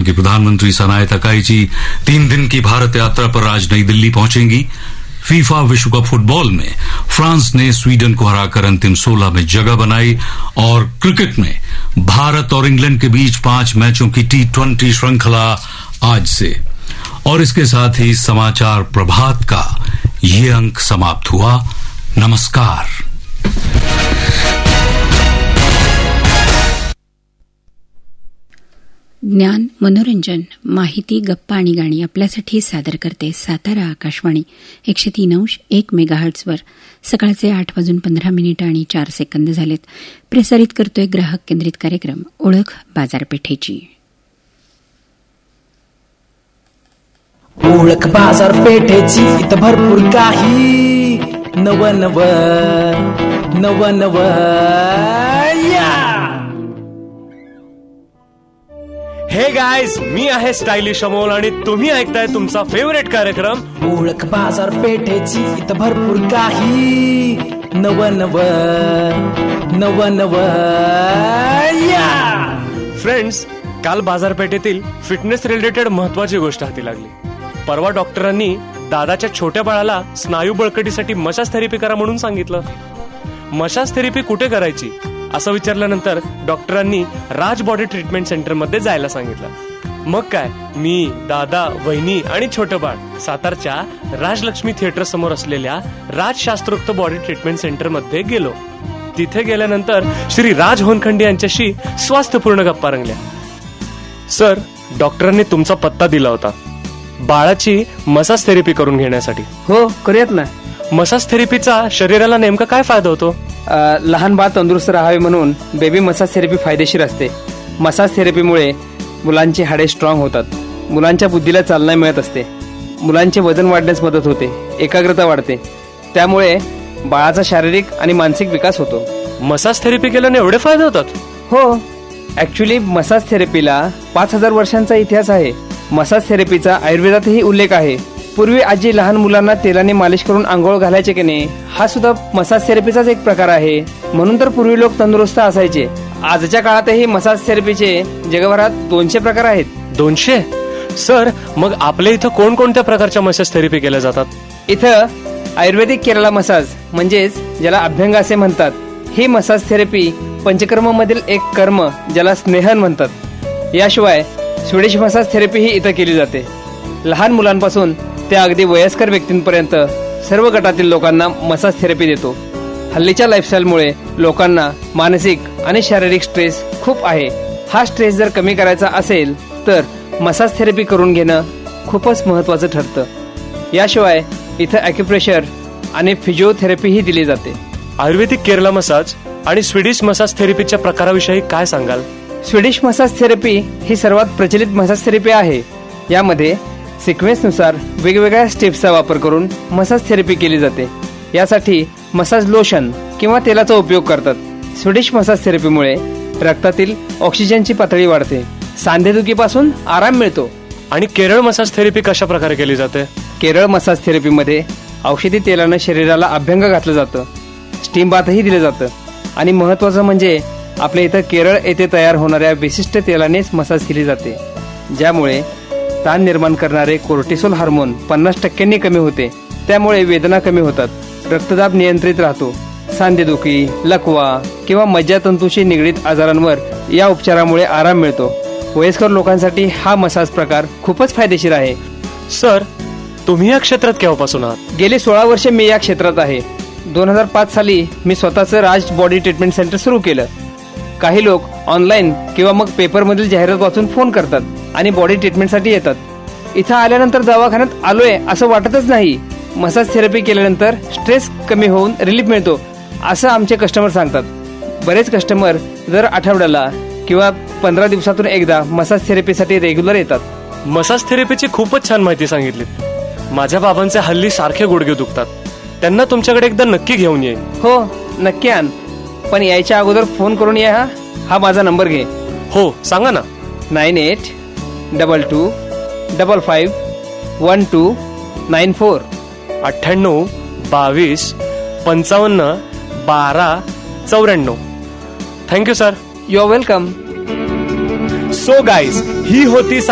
कि प्रधानमंत्री सनाए तकाईची 3 दिन की भारत यात्रा पर आज नई दिल्ली पहुंचेंगी। फीफा विश्व कप फुटबॉल में फ्रांस ने स्वीडन को हराकर अंतिम 16 में जगह बनाई और क्रिकेट में भारत और इंग्लैंड के बीच 5 मैचों की T20 श्रृंखला आज से। और इसके साथ ही समाचार प्रभात का ये अंक समाप्त हुआ। नमस्कार। ज्ञान, मनोरंजन, माहिती, गप्पा आणि गाणी आपल्यासाठी सादर करते सातारा आकाशवाणी 103.1 मेगाहर्ट्झवर सकाळचे 8:15 आणि 4 सेकंद झालेत. प्रसारित करतोय ग्राहक केंद्रित कार्यक्रम ओळख बाजारपेठेची. ओळख बाजारपेठेची इथं भरपूर काही नवं या. हे गाइस, मी आहे स्टायलिश अमोल आणि तुम्ही ऐकताय तुमचा फेवरेट कार्यक्रम ओळख बाजारपेठेची इथं भरपूर काही नवं या. फ्रेंड्स, काल बाजारपेठेतील फिटनेस रिलेटेड महत्वाची गोष्ट हाती लागली. परवा डॉक्टरांनी दादाच्या छोट्या बाळाला स्नायू बळकटीसाठी मसाज थेरपी करा म्हणून सांगितलं. मसाज थेरपी कुठे करायची असं विचारल्यानंतर डॉक्टरांनी राज बॉडी ट्रीटमेंट सेंटर मध्ये जायला सांगितलं. मग काय, मी, दादा, वहिनी आणि छोटं बाळ सातारच्या राजलक्ष्मी थिएटर समोर असलेल्या राज शास्त्रोक्त बॉडी ट्रीटमेंट सेंटर मध्ये गेलो. तिथे गेल्यानंतर श्री राज होनखंडे यांच्याशी स्वास्थ्यपूर्ण गप्पा रंगल्या. सर, डॉक्टरांनी तुमचा पत्ता दिला होता बाळाची मसाज थेरपी करून घेण्यासाठी. हो, करूयात ना. मसाज थेरपीचा शरीराला नेमका काय फायदा होतो? लहान बाळ तंदुरुस्त राहावे म्हणून बेबी मसाज थेरपी फायदेशीर असते. मसाज थेरपीमुळे मुलांची हाडे स्ट्रॉंग होतात, मुलांच्या बुद्धीला चालना मिळत असते, मुलांचे वजन वाढण्यास मदत होते, एकाग्रता वाढते, त्यामुळे बाळाचा शारीरिक आणि मानसिक विकास होतो. मसाज थेरपी केल्याने एवढे फायदे होतात? हो, ऍक्च्युली मसाज थेरपीला 5000 वर्षांचा इतिहास आहे. मसाज थेरपीचा आयुर्वेदातही उल्लेख आहे. पूर्वी आजी लहान मुलांना तेलाने मालिश करून आंघोळ घालायचे की नाही, हा सुद्धा मसाज थेरपीचाच एक प्रकार आहे. म्हणून तर पूर्वी लोक तंदुरुस्त असायचे. आजच्या काळातही मसाज थेरपीचे जगभरात 200 प्रकार आहेत. 200? सर, मग आपल्या इथं कोणकोणत्या प्रकारच्या मसाज थेरपी केल्या जातात? इथं आयुर्वेदिक केरला मसाज म्हणजेच ज्याला अभ्यंग असे म्हणतात, ही मसाज थेरपी पंचकर्म मधील एक कर्म ज्याला स्नेहन म्हणतात. याशिवाय स्वीडिश मसाज थेरपी ही इथं केली जाते. लहान मुलांपासून ते अगदी वयस्कर व्यक्तींपर्यंत सर्व गटातील लोकांना मसाज थेरपी देतो. हल्लीच्या लाईफस्टाईलमुळे लोकांना मानसिक आणि शारीरिक स्ट्रेस खूप आहे. हा स्ट्रेस जर कमी करायचा असेल तर मसाज थेरपी करून घेणं खूपच महत्वाचं ठरतं. याशिवाय इथं ॲक्युप्रेशर आणि फिजिओथेरपीही दिली जाते. आयुर्वेदिक केरला मसाज आणि स्वीडिश मसाज थेरपीच्या प्रकाराविषयी काय सांगाल? स्वीडिश मसाज थेरपी ही सर्वात प्रचलित मसाज थेरपी आहे. यामध्ये सिक्वेन्सनुसार वेगवेगळ्या स्टेप्सचा वापर करून मसाज थेरपी केली जाते. यासाठी मसाज लोशन किंवा तेलाचा उपयोग करतात. स्वीडिश मसाज थेरपीमुळे रक्तातील ऑक्सिजनची पातळी वाढते, सांधेदुखीपासून आराम मिळतो. आणि केरळ मसाज थेरपी कशा प्रकारे केली जाते? केरळ मसाज थेरपीमध्ये औषधी तेलानं शरीराला अभ्यंग घातलं जातं, स्टीम बाथही दिलं जातं आणि महत्वाचं म्हणजे आपल्या इथं केरळ येथे तयार होणाऱ्या विशिष्ट तेलानेच मसाज केली जाते, ज्यामुळे ताण निर्माण करणारे कोर्टिसोल हार्मोन 50% कमी होते. त्यामुळे वेदना कमी होतात, रक्तदाब नियंत्रित राहतो. सांधेदुखी, लकवा किंवा मज्जातंतूशी निगडीत आजारांवर या उपचारामुळे आराम मिळतो. वयस्कर लोकांसाठी हा मसाज प्रकार खूपच फायदेशीर आहे. सर, तुम्ही या क्षेत्रात केव्हापासून आहात? गेली 16 वर्षे मी या क्षेत्रात आहे. 2005 साली मी स्वतःचं राज बॉडी ट्रीटमेंट सेंटर सुरू केलं. काही लोक ऑनलाईन किंवा मग पेपरमधील जाहिरात वाचून फोन करतात आणि बॉडी ट्रीटमेंटसाठी येतात. इथं आल्यानंतर दवाखान्यात आलोय असं वाटतच नाही. मसाज थेरपी केल्यानंतर स्ट्रेस कमी होऊन रिलीफ मिळतो असं आमचे कस्टमर सांगतात. बरेच कस्टमर दर आठवड्याला किंवा 15 दिवसातून एकदा मसाज थेरपीसाठी रेग्युलर येतात. मसाज थेरपीची खूपच छान माहिती सांगितली. माझ्या बाबांचे हल्ली सारखे गुडघे दुखतात, त्यांना तुमच्याकडे एकदा नक्की घेऊन ये. हो, नक्की आण, पण यायच्या अगोदर फोन करून या. हा माझा नंबर घे. हो, सांगा ना. 9822551294 98 22 55 12 94. Thank you sir. You R welcome. So guys, ही होती